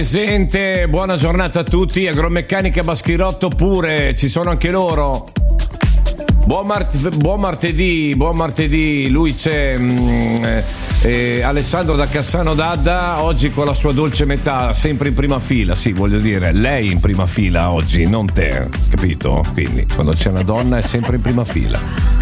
Presente, buona giornata a tutti. Agromeccanica Baschirotto pure, ci sono anche loro. Buon martedì, lui c'è Alessandro da Cassano d'Adda, oggi con la sua dolce metà, sempre in prima fila, sì, voglio dire, lei in prima fila oggi, non te, capito? Quindi quando c'è una donna è sempre in prima fila.